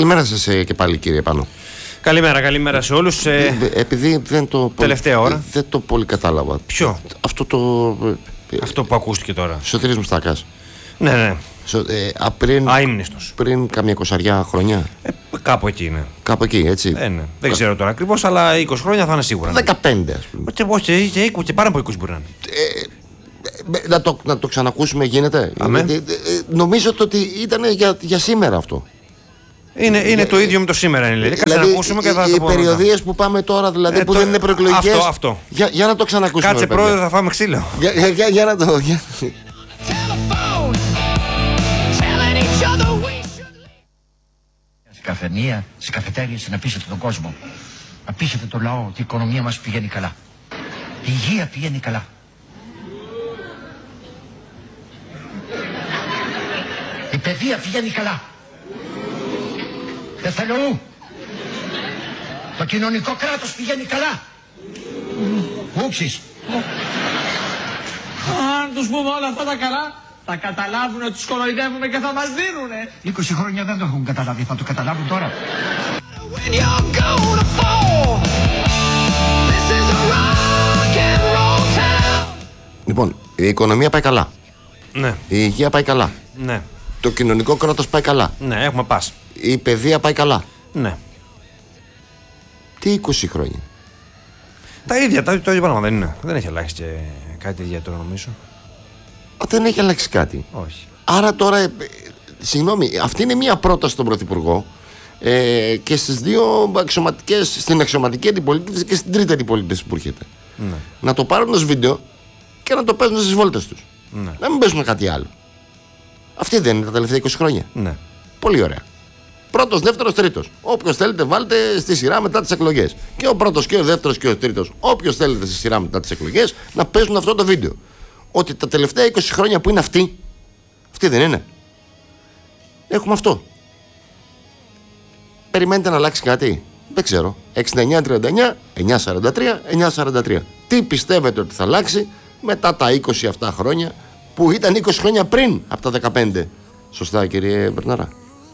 Καλημέρα σας και πάλι, κύριε Πάνο. Καλημέρα σε όλους. Επειδή τελευταία ώρα. Δεν το πολύ κατάλαβα. Ποιο? Αυτό που ακούστηκε τώρα. Σωτήρης Μουστάκας. Ναι. Αείμνηστος. Πριν καμία 20 χρόνια. Κάπου εκεί είναι. Κάπου εκεί, έτσι. Ναι. Δεν ξέρω τώρα ακριβώς, αλλά 20 χρόνια θα είναι σίγουρα. 15, ας πούμε. Όχι, και πάνω από 20 μπορεί να είναι. Να το ξανακούσουμε, γίνεται? Νομίζω ότι ήταν για σήμερα αυτό. Είναι το ίδιο με το σήμερα, είναι. Δηλαδή, οι περιοδίες που πάμε τώρα, δηλαδή που δεν είναι προεκλογικές. Αυτό. Για να το ξανακούσουμε. Κάτσε, πρόεδρε, θα φάμε ξύλο. Για να το. Καφενεία, στις καφετέριες, να πείσετε τον κόσμο. Να πείσετε τον λαό ότι η οικονομία μας πηγαίνει καλά. Η υγεία πηγαίνει καλά. Η παιδεία πηγαίνει καλά. Δεν θέλω ου. Το κοινωνικό κράτος πηγαίνει καλά. Ούψεις. Αν τους πούμε όλα αυτά τα καλά, θα καταλάβουν ότι τους κοροϊδεύουμε και θα μας δίνουνε. 20 χρόνια δεν το έχουν καταλάβει, θα το καταλάβουν τώρα. Λοιπόν, η οικονομία πάει καλά. Ναι. Η υγεία πάει καλά. Ναι. Το κοινωνικό κράτος πάει καλά. Ναι, έχουμε πας. Η παιδεία πάει καλά. Ναι. Τι 20 χρόνια? Τα ίδια, το ίδιο πράγμα δεν είναι. Δεν έχει αλλάξει και κάτι ιδιαίτερο, νομίζω. Δεν έχει αλλάξει κάτι. Όχι. Άρα τώρα, συγγνώμη, αυτή είναι μία πρόταση στον Πρωθυπουργό και στις δύο αξιωματικές, στην αξιωματική αντιπολίτευση και στην τρίτη αντιπολίτευση που έρχεται. Ναι. Να το πάρουν ως βίντεο και να το παίζουν στις βόλτες τους. Ναι. Να μην παίζουν κάτι άλλο. Αυτή δεν είναι τα τελευταία 20 χρόνια? Ναι. Πολύ ωραία. Πρώτος, δεύτερος, τρίτος. Όποιος θέλετε, βάλτε στη σειρά μετά τις εκλογές. Και ο πρώτος και ο δεύτερος και ο τρίτος, όποιος θέλετε στη σειρά μετά τις εκλογές, να παίζουν αυτό το βίντεο. Ότι τα τελευταία 20 χρόνια που είναι αυτή δεν είναι. Έχουμε αυτό. Περιμένετε να αλλάξει κάτι? Δεν ξέρω. 6939, 943, 943. Τι πιστεύετε ότι θα αλλάξει μετά τα 20 αυτά χρόνια που ήταν 20 χρόνια πριν από τα 15? Σωστά, κύριε Μπερναρά?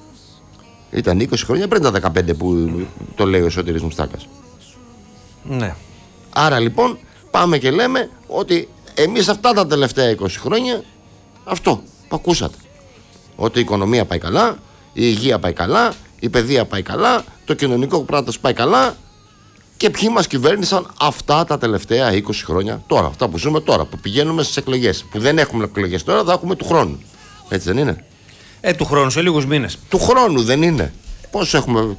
Ήταν 20 χρόνια πριν τα 15 που το λέει ο Σωτήρης Μουστάκας. Ναι. Άρα λοιπόν πάμε και λέμε ότι εμείς αυτά τα τελευταία 20 χρόνια αυτό που ακούσατε. Ότι η οικονομία πάει καλά, η υγεία πάει καλά, η παιδεία πάει καλά, το κοινωνικό κράτος πάει καλά. Και ποιοι μας κυβέρνησαν αυτά τα τελευταία 20 χρόνια? Τώρα, αυτά που ζούμε τώρα, που πηγαίνουμε στις εκλογές. Που δεν έχουμε εκλογές τώρα, θα έχουμε του χρόνου. Έτσι δεν είναι? Του χρόνου, σε λίγους μήνες. Του χρόνου δεν είναι? Πώς έχουμε?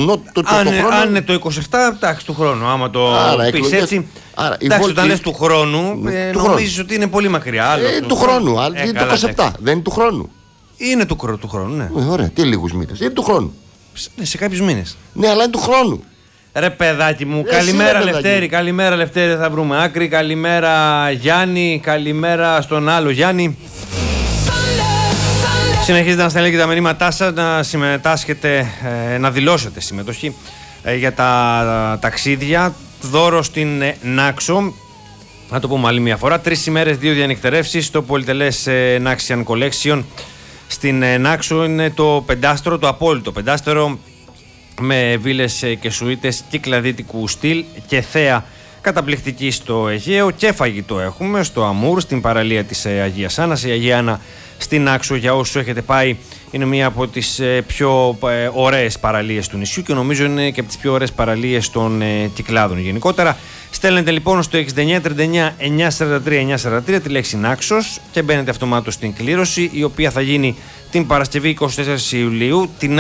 Αν είναι το 27, εντάξει, του χρόνου. Άμα το πεις έτσι. Εντάξει, όταν λες του χρόνου, νομίζεις ότι είναι πολύ μακριά. Του χρόνου, είναι το 27. Δεν είναι του χρόνου? Είναι του χρόνου, ναι. Ωραία, τι λίγους μήνες? Είναι του χρόνου. Σε κάποιους μήνες. Ναι, αλλά είναι του χρόνου. Ρε παιδάκι μου, καλημέρα Λευτέρη, καλημέρα Λευτέρη, θα βρούμε άκρη. Καλημέρα Γιάννη, καλημέρα στον άλλο Γιάννη. Συνεχίζετε να στέλνετε τα μηνύματά σας, να συμμετάσχετε, να δηλώσετε συμμετοχή για τα ταξίδια. Δώρο στην Νάξο, να το πούμε άλλη μια φορά. 3 ημέρες, 2 διανυκτερεύσεις στο πολυτελές Naxian Collection. Στην Νάξο είναι το πεντάστερο, το απόλυτο πεντάστερο, με βίλες και σουίτες κυκλαδίτικου στυλ και θέα καταπληκτική στο Αιγαίο, και φαγητό έχουμε στο Αμούρ, στην παραλία της Αγίας Άννας. Η Αγία Άννα στην Άξο, για όσους έχετε πάει, είναι μία από τις πιο ωραίες παραλίες του νησιού και νομίζω είναι και από τις πιο ωραίες παραλίες των Κυκλάδων γενικότερα. Στέλνετε λοιπόν στο 6939 943 943 τη λέξη Νάξος και μπαίνετε αυτομάτως στην κλήρωση, η οποία θα γίνει την Παρασκευή 24 Ιουλίου, την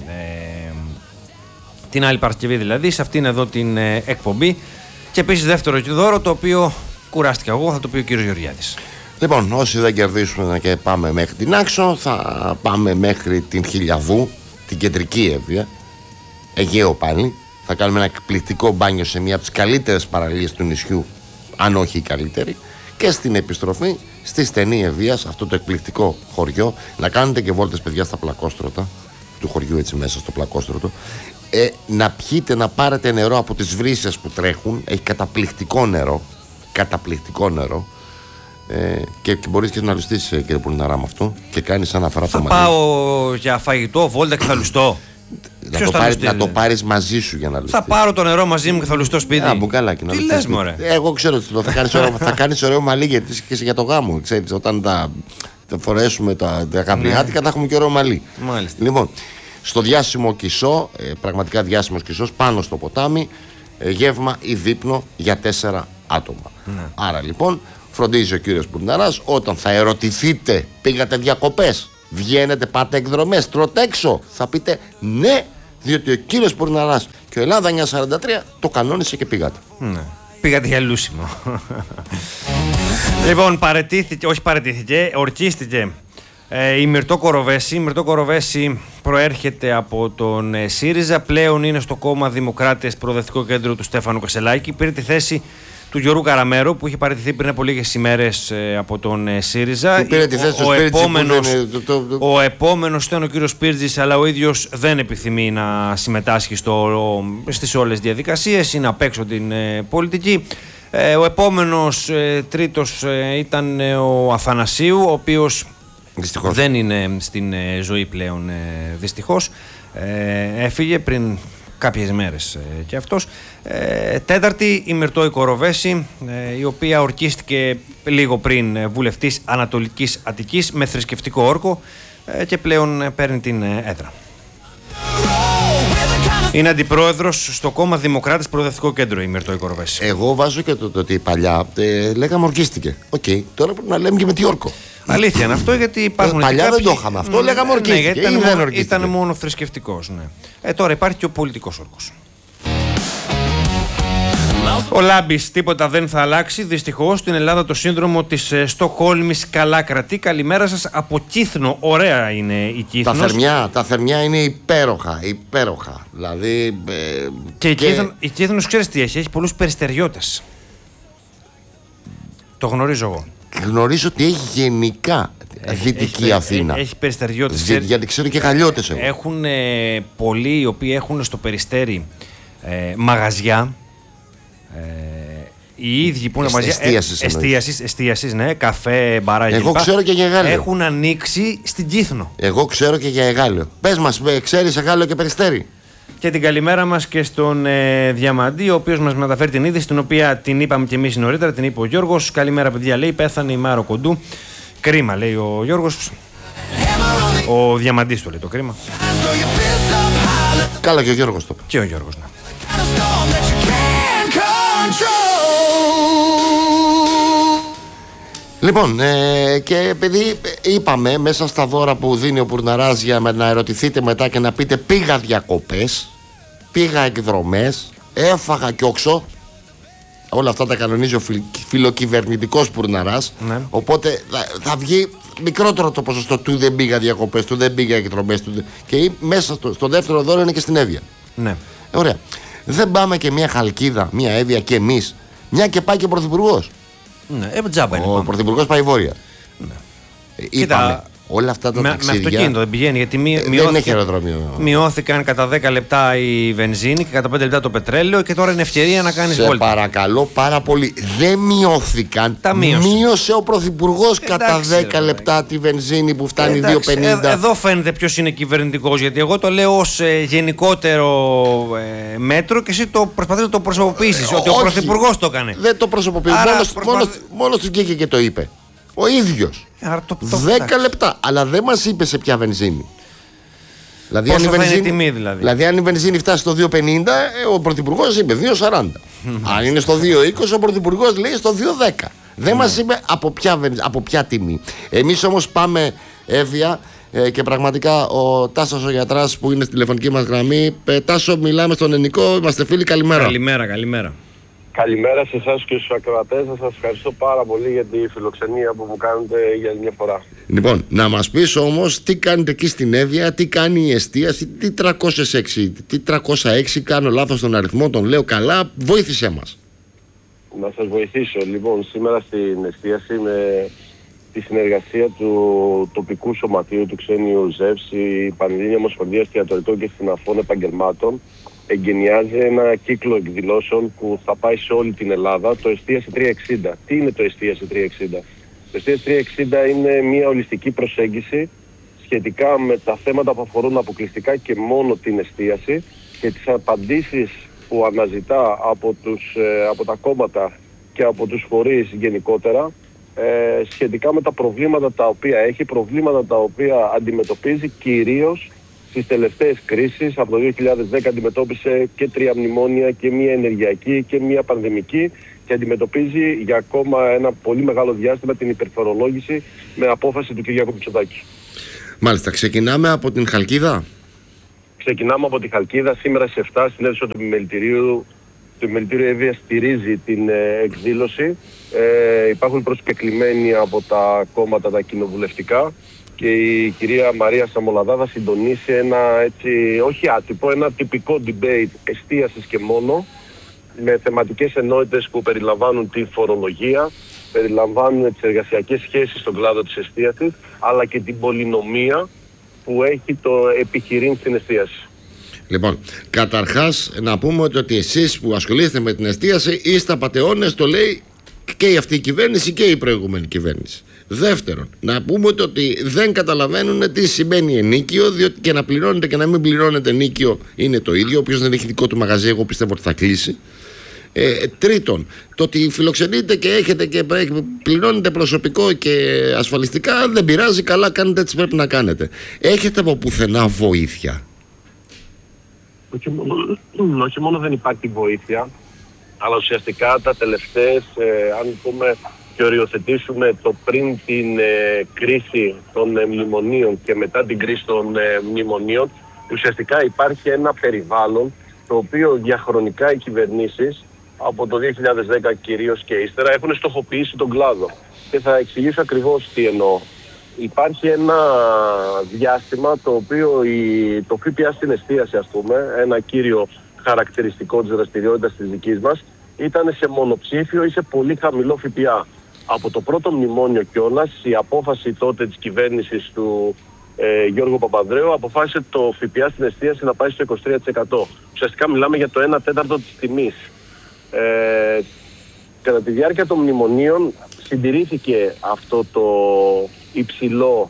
άλλη Παρασκευή δηλαδή, σε αυτήν εδώ την εκπομπή. Και επίσης δεύτερο δώρο, το οποίο κουράστηκα εγώ, θα το πει ο κύριος Γεωργιάδης. Λοιπόν, όσοι δεν κερδίσουμε και πάμε μέχρι την Άξο, θα πάμε μέχρι την Χιλιαδού, την κεντρική Εύβοια, Αιγαίο πάλι. Θα κάνουμε ένα εκπληκτικό μπάνιο σε μία από τις καλύτερες παραλίες του νησιού, αν όχι η καλύτερη. Και στην επιστροφή στη στενή Εβία, αυτό το εκπληκτικό χωριό, να κάνετε και βόλτες, παιδιά, στα πλακόστρωτα του χωριού, έτσι μέσα στο πλακόστρωτο. Να πιείτε, να πάρετε νερό από τις βρύσες που τρέχουν. Έχει καταπληκτικό νερό. Καταπληκτικό νερό. Και μπορείς και να λουστείς, κύριε Πουλναρά, με αυτό. Και κάνεις αναφορά θα το μαλλί. Πάω για φαγητό, βόλτα και θα λουστώ. Να το πάρεις μαζί σου για να λουστείς. Θα πάρω το νερό μαζί μου και θα λουστώ σπίτι. Μπουκαλάκι, τι λες, μωρέ. Εγώ ξέρω ότι θα κάνεις ωραίο μαλλί, γιατί είσαι για το γάμο. Ξέρεις, όταν θα φορέσουμε τα καπριάτικα, θα έχουμε και ωραίο μαλλί. Μάλιστα. Λοιπόν, στο διάσημο Κισό, πραγματικά διάσημος Κισός, πάνω στο ποτάμι, γεύμα ή δείπνο για 4 άτομα. Ναι. Άρα λοιπόν, φροντίζει ο κύριος Μπουρναράς, όταν θα ερωτηθείτε, πήγατε διακοπές, βγαίνετε, πάτε εκδρομές, τρώτε έξω, θα πείτε ναι, διότι ο κύριος Μπουρναράς και ο Ελλάδα 943 το κανόνισε και πήγατε. Ναι. Πήγατε για λούσιμο. Λοιπόν, ορκίστηκε η Μυρτώ Κοροβέση. Η Μυρτώ Κοροβέση προέρχεται από τον ΣΥΡΙΖΑ, πλέον είναι στο κόμμα Δημοκράτες Προοδευτικό Κέντρο του Στέφανου Κασελάκη. Πήρε τη θέση του Γιώργου Καραμέρου, που είχε παραιτηθεί πριν από λίγες ημέρες από τον ΣΥΡΙΖΑ. Ο επόμενος ήταν ο κύριος Πίρτζης, αλλά ο ίδιος δεν επιθυμεί να συμμετάσχει στις όλες διαδικασίες, είναι απ' έξω την πολιτική. Ο επόμενος τρίτος ήταν ο Αθανασίου, ο οποίος δυστυχώς δεν είναι στην ζωή πλέον, δυστυχώς. Έφυγε πριν κάποιες μέρες και αυτός. Τέταρτη, η Μυρτώ Κοροβέση, η οποία ορκίστηκε λίγο πριν βουλευτής Ανατολικής Αττικής με θρησκευτικό όρκο και πλέον παίρνει την έδρα. Είναι αντιπρόεδρος στο κόμμα Δημοκράτες Προοδευτικό Κέντρο η Μυρτώ Κοροβέση. Εγώ βάζω και το ότι παλιά λέγαμε ορκίστηκε. Οκ, τώρα πρέπει να λέμε και με τι όρκο. Αλήθεια είναι αυτό, γιατί υπάρχουν. Παλιά δεν το είχαμε αυτό, λέγαμε ορκίστηκε. Ήταν μόνο θρησκευτικός. Ναι. Τώρα υπάρχει και ο πολιτικός όρκος. Ο Λάμπης, τίποτα δεν θα αλλάξει. Δυστυχώς στην Ελλάδα το σύνδρομο της Στοκχόλμης καλά κρατεί. Καλημέρα σας από Κύθνο. Ωραία είναι η Κύθνος. Τα θερμιά είναι υπέροχα. Δηλαδή. Και η Κύθνος, ξέρεις τι έχει πολλούς περιστεριώτες. Το γνωρίζω εγώ. Γνωρίζω ότι έχει γενικά Δυτική Αθήνα. Έχει περιστεριώτες. Γιατί ξέρω και χαλιώτες. Έχουν πολλοί οι οποίοι έχουν στο περιστέρι μαγαζιά. Οι ίδιοι που είναι μαγαζιά εστίασης, ναι, καφέ, μπαράκι. Εγώ ξέρω και για Εγάλεο. Έχουν ανοίξει στην Κύθνο. Εγώ ξέρω και για Εγάλεο. Πες μας, ξέρεις Εγάλεο και περιστέρι? Και την καλημέρα μας και στον Διαμαντή, ο οποίος μας μεταφέρει την είδηση, την οποία την είπαμε και εμείς νωρίτερα, την είπε ο Γιώργος. Καλημέρα, παιδιά, λέει, πέθανε η Μάρο Κοντού. Κρίμα, λέει ο Γιώργος. Ο Διαμαντής το λέει το κρίμα. Καλά, και ο Γιώργος το είπε. Και ο Γιώργος, ναι. Λοιπόν, και επειδή είπαμε μέσα στα δώρα που δίνει ο Μπουρναράς για να ερωτηθείτε μετά και να πείτε πήγα διακοπές, πήγα εκδρομές, έφαγα κι όξο, όλα αυτά τα κανονίζει ο φιλοκυβερνητικός Μπουρναράς, ναι. Οπότε θα βγει μικρότερο το ποσοστό του δεν πήγα διακοπές, του δεν πήγα εκδρομές, και μέσα στο δεύτερο δώρο είναι και στην Εύβοια. Ναι. Ωραία. Δεν πάμε και μια Χαλκίδα, μια Εύβοια και εμείς, μια και πάει και ο Πρωθυπουργός. Ναι, τζάμπα είναι. Ο Πρωθυπουργός πάει βόρεια. Ναι. Είπαμε, όλα αυτά τα ταξίδια. Με αυτοκίνητο δεν πηγαίνει, γιατί δεν έχει αεροδρόμιο. Μειώθηκαν κατά 10 λεπτά η βενζίνη και κατά 5 λεπτά το πετρέλαιο και τώρα είναι ευκαιρία να κάνεις βόλτα. Σε παρακαλώ πάρα πολύ. Δεν μειώθηκαν. Μείωσε ο Πρωθυπουργός κατά 10 λεπτά τη βενζίνη που φτάνει 2,50. Εδώ φαίνεται ποιος είναι κυβερνητικός, γιατί εγώ το λέω ως γενικότερο μέτρο και εσύ το προσπαθείς να το προσωποποιήσεις. Ότι ο Πρωθυπουργός το έκανε. Δεν το προσωποποιεί. Μόνος του βγήκε και το είπε. Ο ίδιος. 10 λεπτά. Αλλά δεν μας είπε σε ποια βενζίνη. Δηλαδή, αν η τιμή, δηλαδή αν η βενζίνη φτάσει στο 2,50, ο Πρωθυπουργός είπε 2,40. Αν είναι στο 2,20, ο Πρωθυπουργός λέει στο 2,10. Δεν μας είπε από ποια τιμή. Εμείς όμως πάμε Εύβοια και πραγματικά ο Τάσος ο γιατράς που είναι στη τηλεφωνική μας γραμμή. Τάσο, μιλάμε στον Ενικό. Είμαστε φίλοι. Καλημέρα. Καλημέρα. Καλημέρα σε εσάς και στους ακροατές. Σας ευχαριστώ πάρα πολύ για τη φιλοξενία που μου κάνετε για μια φορά. Λοιπόν, να μας πεις όμως τι κάνετε εκεί στην Εύβοια, τι κάνει η εστίαση, τι 306, κάνω λάθος τον αριθμό, τον λέω καλά, βοήθησέ μας. Να σας βοηθήσω. Λοιπόν, σήμερα στην εστίαση με τη συνεργασία του τοπικού σωματείου του Ξένιου ΖΕΒΣ, η Πανελλήνια Ομοσπονδία Εστιατορικών και Συναφών Επαγγελμάτων, εγκαινιάζει ένα κύκλο εκδηλώσεων που θα πάει σε όλη την Ελλάδα, το Εστίαση 360. Τι είναι το Εστίαση 360? Το Εστίαση 360 είναι μια ολιστική προσέγγιση σχετικά με τα θέματα που αφορούν αποκλειστικά και μόνο την εστίαση και τις απαντήσεις που αναζητά από τα κόμματα και από τους φορείς γενικότερα σχετικά με τα προβλήματα τα οποία έχει, προβλήματα τα οποία αντιμετωπίζει κυρίως στις τελευταίες κρίσεις. Από το 2010 αντιμετώπισε και 3 μνημόνια και μία ενεργειακή και μία πανδημική και αντιμετωπίζει για ακόμα ένα πολύ μεγάλο διάστημα την υπερφορολόγηση με απόφαση του Κυριάκου Μητσοτάκη. Μάλιστα, ξεκινάμε από την Χαλκίδα. Ξεκινάμε από τη Χαλκίδα. Σήμερα στις 7 στην αίθουσα του επιμελητηρίου. Το επιμελητήριο Εύβοιας στηρίζει την εκδήλωση. Υπάρχουν προσκεκλημένοι από τα κόμματα τα κοινοβουλευτικά και η κυρία Μαρία Σαμολαδά θα συντονίσει ένα έτσι, όχι άτυπο, ένα τυπικό debate εστίασης και μόνο, με θεματικές ενότητες που περιλαμβάνουν τη φορολογία, περιλαμβάνουν τις εργασιακές σχέσεις στον κλάδο της εστίασης, αλλά και την πολυνομία που έχει το επιχειρήν στην εστίαση. Λοιπόν, καταρχάς να πούμε ότι εσείς που ασχολείστε με την εστίαση είστε απατεώνες, το λέει και αυτή η κυβέρνηση και η προηγούμενη κυβέρνηση. Δεύτερον, να πούμε ότι δεν καταλαβαίνουν τι σημαίνει ενίκιο, διότι και να πληρώνετε και να μην πληρώνετε ενίκιο είναι το ίδιο. Όποιος δεν έχει δικό του μαγαζί, εγώ πιστεύω ότι θα κλείσει. Τρίτον, το ότι φιλοξενείτε και έχετε και πληρώνετε προσωπικό και ασφαλιστικά δεν πειράζει, καλά κάνετε, έτσι πρέπει να κάνετε. Έχετε από πουθενά βοήθεια? Όχι μόνο δεν υπάρχει βοήθεια, αλλά ουσιαστικά τα τελευταίες, αν πούμε και οριοθετήσουμε το πριν την κρίση των μνημονίων και μετά την κρίση των μνημονίων, ουσιαστικά υπάρχει ένα περιβάλλον το οποίο διαχρονικά οι κυβερνήσεις από το 2010 κυρίως και ύστερα έχουν στοχοποιήσει τον κλάδο. Και θα εξηγήσω ακριβώς τι εννοώ. Υπάρχει ένα διάστημα το οποίο το ΦΠΑ στην εστίαση, ας πούμε, ένα κύριο χαρακτηριστικό της δραστηριότητας της δικής μας, ήταν σε μονοψήφιο ή σε πολύ χαμηλό ΦΠΑ. Από το πρώτο μνημόνιο κιόλας, η απόφαση τότε της κυβέρνησης του Γιώργου Παπανδρέου αποφάσισε το ΦΠΑ στην εστίαση να πάει στο 23%. Ουσιαστικά μιλάμε για το 1/4 της τιμής. Κατά τη διάρκεια των μνημονίων συντηρήθηκε αυτό το υψηλό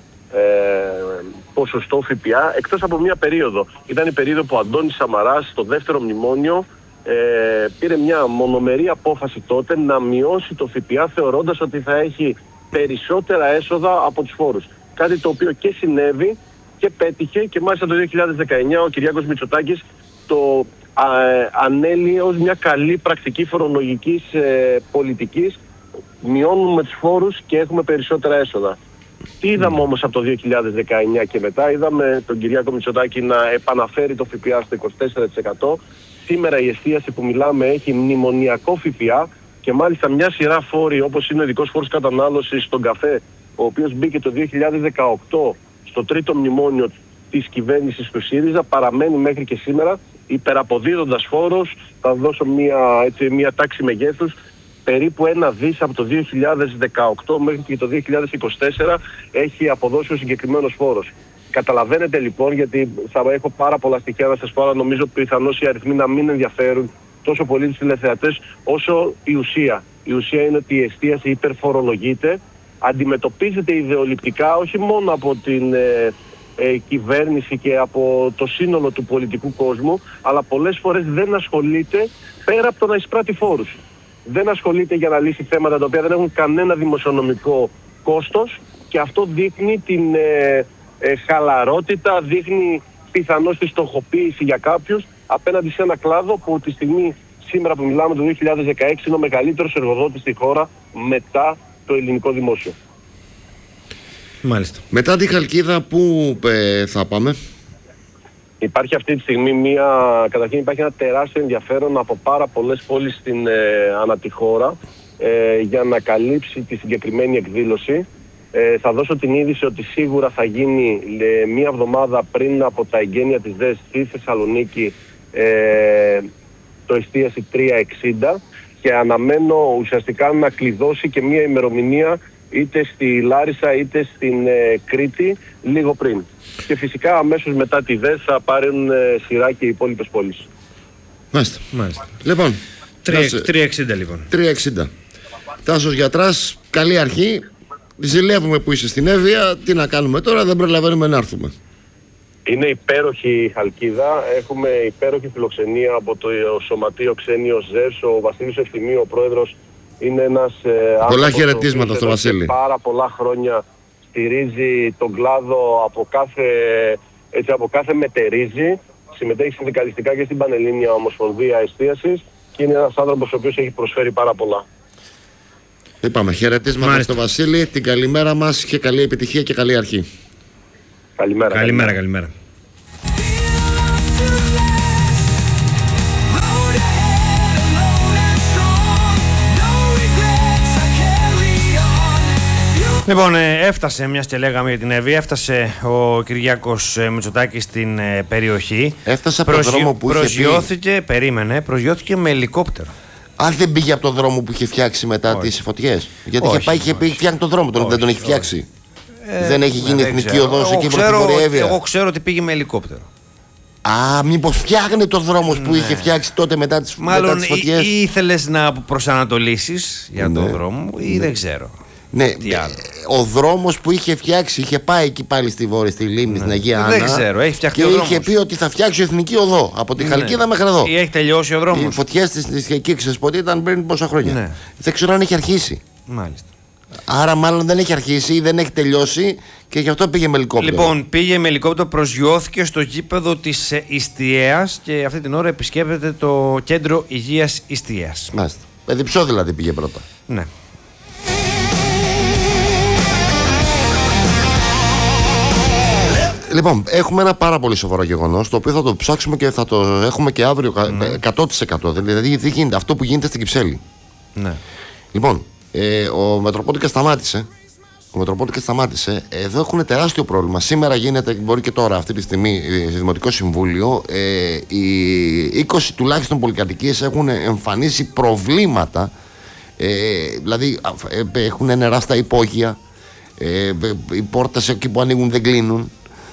ποσοστό ΦΠΑ, εκτός από μία περίοδο. Ήταν η περίοδο που ο Αντώνης Σαμαράς στο δεύτερο μνημόνιο πήρε μια μονομερή απόφαση τότε να μειώσει το ΦΠΑ, θεωρώντας ότι θα έχει περισσότερα έσοδα από τους φόρους. Κάτι το οποίο και συνέβη και πέτυχε, και μάλιστα το 2019 ο Κυριάκος Μητσοτάκης το ανέλυε ως μια καλή πρακτική φορολογικής πολιτικής. Μειώνουμε τους φόρους και έχουμε περισσότερα έσοδα. Τι είδαμε όμως από το 2019 και μετά? Είδαμε τον Κυριάκο Μητσοτάκη να επαναφέρει το ΦΠΑ στο 24%. Σήμερα η εστίαση που μιλάμε έχει μνημονιακό ΦΠΑ και μάλιστα μια σειρά φόροι, όπως είναι ο ειδικός φόρος κατανάλωσης στον καφέ, ο οποίος μπήκε το 2018 στο τρίτο μνημόνιο της κυβέρνησης του ΣΥΡΙΖΑ, παραμένει μέχρι και σήμερα υπεραποδίδοντας φόρος. Θα δώσω μια τάξη μεγέθους. Περίπου 1 δις από το 2018 μέχρι και το 2024 έχει αποδώσει ο συγκεκριμένος φόρος. Καταλαβαίνετε λοιπόν, γιατί θα έχω πάρα πολλά στοιχεία να σας πω, αλλά νομίζω πιθανώς οι αριθμοί να μην ενδιαφέρουν τόσο πολύ τους τηλεθεατές όσο η ουσία. Η ουσία είναι ότι η εστίαση υπερφορολογείται, αντιμετωπίζεται ιδεολειπτικά όχι μόνο από την κυβέρνηση και από το σύνολο του πολιτικού κόσμου, αλλά πολλές φορές δεν ασχολείται πέρα από το να εισπράττει φόρους. Δεν ασχολείται για να λύσει θέματα τα οποία δεν έχουν κανένα δημοσιονομικό κόστος, και αυτό δείχνει την χαλαρότητα, δείχνει πιθανώς τη στοχοποίηση για κάποιους απέναντι σε ένα κλάδο που τη στιγμή σήμερα που μιλάμε το 2016 είναι ο μεγαλύτερος εργοδότης στη χώρα μετά το ελληνικό δημόσιο. Μάλιστα. Μετά τη Χαλκίδα πού θα πάμε? Υπάρχει αυτή τη στιγμή καταρχήν υπάρχει ένα τεράστιο ενδιαφέρον από πάρα πολλές πόλεις ανά τη χώρα για να καλύψει τη συγκεκριμένη εκδήλωση. Θα δώσω την είδηση ότι σίγουρα θα γίνει μία εβδομάδα πριν από τα εγγένεια της ΔΕΣ στη Θεσσαλονίκη το εστίαση 360, και αναμένω ουσιαστικά να κλειδώσει και μία ημερομηνία είτε στη Λάρισα είτε στην Κρήτη λίγο πριν. Και φυσικά αμέσως μετά τη ΔΕΣ θα πάρουν σειρά και οι υπόλοιπες πόλεις. Μάλιστα. Λοιπόν, 360 λοιπόν. 360. Τάσος Γιατράς, καλή αρχή. ζηλεύουμε που είσαι στην Εύβοια. Τι να κάνουμε τώρα, δεν προλαβαίνουμε να έρθουμε. Είναι υπέροχη η Χαλκίδα. Έχουμε υπέροχη φιλοξενία από το Σωματείο Ξένιος ΖΕΣ. Ο Βασίλης Ευθυμίου, ο πρόεδρος, είναι ένας πολλά άνθρωπος χαιρετίσματα στο Βασίλη. Πάρα πολλά χρόνια στηρίζει τον κλάδο από κάθε μετερίζει. Συμμετέχει συνδικαλιστικά και στην Πανελλήνια Ομοσπονδία Εστίασης και είναι ένας άνθρωπος ο οποίος έχει προσφέρει πάρα πολλά. Είπαμε χαιρετίσματα στο Βασίλη, την καλημέρα μας και καλή επιτυχία και καλή αρχή. Καλημέρα. Καλημέρα. Λοιπόν, έφτασε, μιας και λέγαμε για την Εύβοια, έφτασε ο Κυριάκος Μητσοτάκης στην περιοχή. Έφτασε από τον δρόμο που προσγειώθηκε με ελικόπτερο. Αν δεν πήγε από τον δρόμο που είχε φτιάξει μετά τις φωτιές. Γιατί είχε πει φτιάχνει τον δρόμο, δεν τον έχει φτιάξει. Δεν έχει γίνει εθνική οδός εκεί προς την Βόρεια Εύβοια. Εγώ ξέρω ότι πήγε με ελικόπτερο. Α, μήπως φτιάχνει τον δρόμο που είχε φτιάξει τότε μετά τις φωτιές. Μάλλον ή ήθελες να προσανατολίσεις για τον δρόμο ή δεν ξέρω. Ναι, ο δρόμος που είχε φτιάξει, είχε πάει εκεί πάλι στη Βόρεια, στη Λίμνη, στην Αγία Άννα. Δεν ξέρω, έχει φτιαχτεί και ο δρόμος. είχε πει ότι θα φτιάξει εθνική οδό από τη Χαλκίδα μέχρι εδώ. Ή έχει τελειώσει ο δρόμος. Οι φωτιές της εκεί, ξέρεις πότε ήταν πριν πόσα χρόνια. Ναι. Δεν ξέρω αν έχει αρχίσει. Μάλιστα. Άρα, μάλλον δεν έχει αρχίσει ή δεν έχει τελειώσει και γι' αυτό πήγε με ελικόπτερο. Λοιπόν, πήγε με ελικόπτερο, προσγειώθηκε στο γήπεδο της Ιστιαίας και αυτή την ώρα επισκέπτεται το κέντρο υγείας Ιστιαίας. Μάλιστα. Με διψό δηλαδή πήγε πρώτα. Ναι. Λοιπόν, έχουμε ένα πάρα πολύ σοβαρό γεγονός, το οποίο θα το ψάξουμε και θα το έχουμε και αύριο 100%. Δηλαδή, τι γίνεται, αυτό που γίνεται στην Κυψέλη. Ναι. Λοιπόν, ο Μετροπόλικας σταμάτησε. Εδώ έχουν τεράστιο πρόβλημα. Σήμερα γίνεται, μπορεί και τώρα αυτή τη στιγμή, στο Δημοτικό Συμβούλιο, οι 20 τουλάχιστον πολυκατοικίες έχουν εμφανίσει προβλήματα. Δηλαδή, έχουν νερά στα υπόγεια, οι πόρτες εκεί που ανοίγουν δεν κλείνουν.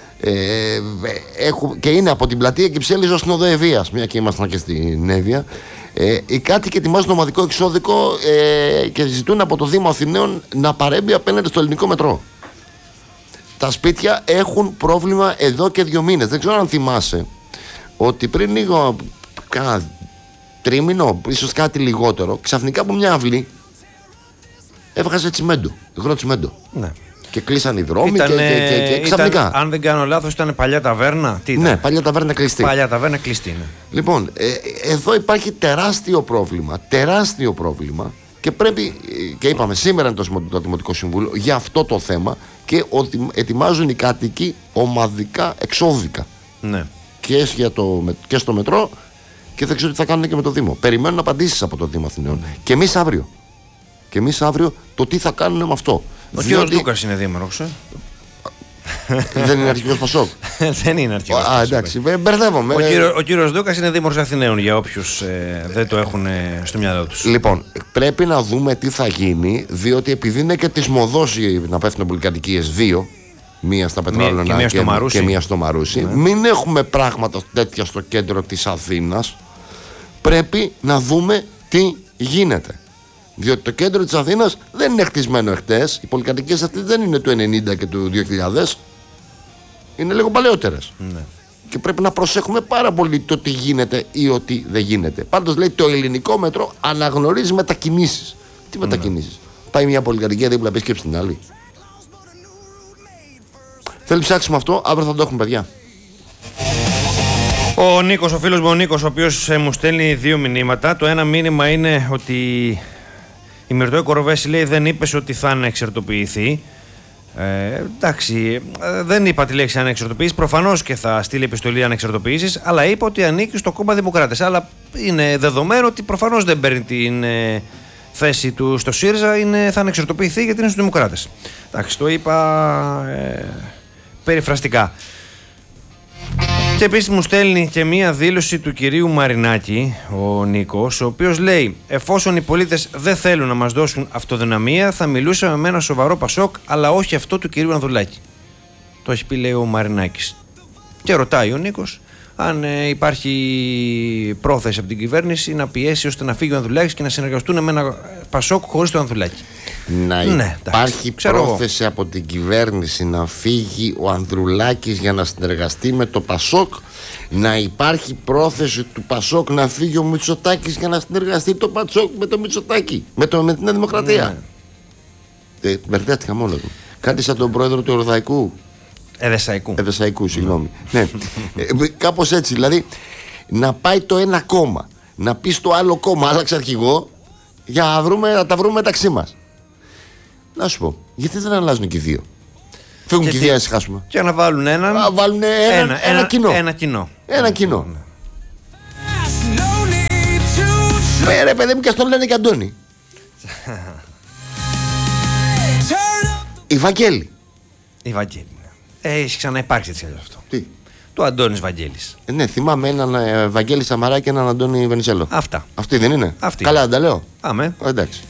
Και είναι από την πλατεία Κυψέλης ως την οδό Ευβοίας, μια και ήμασταν και στην Εύβοια. Οι κάτοικοι ετοιμάζουν ομαδικό εξώδικο και ζητούν από το Δήμο Αθηναίων να παρέμβει απέναντι στο ελληνικό μετρό. Τα σπίτια έχουν πρόβλημα εδώ και 2 μήνες. Δεν ξέρω αν θυμάσαι ότι πριν λίγο, κάνα τρίμηνο, ίσως κάτι λιγότερο, ξαφνικά από μια έβγαζε τσιμέντο, υγρό τσιμέντο. Ναι. Και κλείσαν οι δρόμοι και ξαφνικά. Αν δεν κάνω λάθος, ήταν παλιά ταβέρνα. Τι ήταν? Ναι, παλιά ταβέρνα κλειστή. Παλιά ταβέρνα κλειστή, ναι. Λοιπόν, εδώ υπάρχει τεράστιο πρόβλημα και πρέπει, και είπαμε σήμερα είναι το Δημοτικό Συμβούλιο για αυτό το θέμα και ότι ετοιμάζουν οι κάτοικοι ομαδικά εξώδικα. Ναι. Και στο μετρό και δεν ξέρω τι θα κάνουν και με το Δήμο. Περιμένουν απαντήσεις από το Δήμο Αθηναίων. Ναι. Και εμείς αύριο το τι θα κάνουν με αυτό. Ο κύριος Δούκας είναι δήμαρχος. Δεν είναι αρχηγός Πασόκ. Δεν είναι αρχηγός Πασόκ. Εντάξει, μπερδεύομαι. Ο κύριος Δούκας είναι δήμαρχος Αθηναίων για όποιους δεν το έχουν στο μυαλό τους. Λοιπόν, πρέπει να δούμε τι θα γίνει, διότι επειδή είναι και της μοδός να πέφτουν πολυκατοικίες 2, μία στα Πετράλωνα και μία στο Μαρούσι, ναι. Μην έχουμε πράγματα τέτοια στο κέντρο της Αθήνας. Πρέπει να δούμε τι γίνεται. Διότι το κέντρο της Αθήνας δεν είναι χτισμένο εχθές. Οι πολυκατοικίες αυτές δεν είναι του 90 και του 2000. Είναι λίγο παλαιότερες. Ναι. Και πρέπει να προσέχουμε πάρα πολύ το τι γίνεται ή ότι δεν γίνεται. Πάντως λέει το ελληνικό μέτρο αναγνωρίζει μετακινήσεις. Τι μετακινήσεις? Πάει μια πολυκατοικία δίπλα, επισκέψει την άλλη. Θέλει ψάξουμε αυτό, αύριο θα το έχουμε, παιδιά. Ο Νίκος, ο φίλος μου ο Νίκος, ο οποίος μου στέλνει 2 μηνύματα. Το ένα μήνυμα είναι ότι η Μυρτώ Κοροβέση λέει δεν είπες ότι θα ανεξαρτοποιηθεί. Εντάξει, δεν είπα τη λέξη ανεξαρτοποίηση. Προφανώς και θα στείλει επιστολή ανεξαρτοποίησης, αλλά είπα ότι ανήκει στο κόμμα Δημοκράτες. Αλλά είναι δεδομένο ότι προφανώς δεν παίρνει την θέση του στο ΣΥΡΙΖΑ, θα ανεξαρτοποιηθεί γιατί είναι στους Δημοκράτες. Εντάξει, το είπα περιφραστικά. Και επίσης μου στέλνει και μία δήλωση του κυρίου Μαρινάκη, ο Νίκος, ο οποίος λέει: εφόσον οι πολίτες δεν θέλουν να μας δώσουν αυτοδυναμία, θα μιλούσαμε με ένα σοβαρό Πασόκ, αλλά όχι αυτό του κυρίου Ανδρουλάκη. Το έχει πει, λέει, ο Μαρινάκης. Και ρωτάει ο Νίκος αν υπάρχει πρόθεση από την κυβέρνηση να πιέσει ώστε να φύγει ο Ανδρουλάκης και να συνεργαστούν με ένα Πασόκ χωρίς τον Ανδρουλάκη. Να υπάρχει πρόθεση από την κυβέρνηση να φύγει ο Ανδρουλάκης για να συνεργαστεί με το Πασόκ. Να υπάρχει πρόθεση του Πασόκ να φύγει ο Μητσοτάκης για να συνεργαστεί το Πασόκ με το Μητσοτάκη, με την Νέα Δημοκρατία. Μπερδεύτηκα μόνο του. Κάτι σαν τον πρόεδρο του Ευρωπαϊκού. Εδεσαϊκού, συγγνώμη. Ναι. Κάπως έτσι, δηλαδή να πάει το ένα κόμμα, να πει στο άλλο κόμμα, άλλαξε αρχηγό, για να τα βρούμε μεταξύ μας. Να σου πω, γιατί δεν αλλάζουν και οι δύο? Φύγουν και οι δύο να ησυχάσουμε. Και να βάλουν έναν. Βάλουν ένα κοινό. Ένα κοινό. Ρε παιδί μου, και αυτό λένε και Αντώνη. Η Βαγγέλη. Έχει ξαναυπάρξει έτσι αυτό. Τι? Το Αντώνης Βαγγέλης. Ναι, θυμάμαι έναν Βαγγέλη Σαμαρά και έναν Αντώνη Βενιζέλο. Αυτά. Αυτή δεν είναι? Αυτή. Καλά, δεν τα λέω. Άμε. Εντάξει.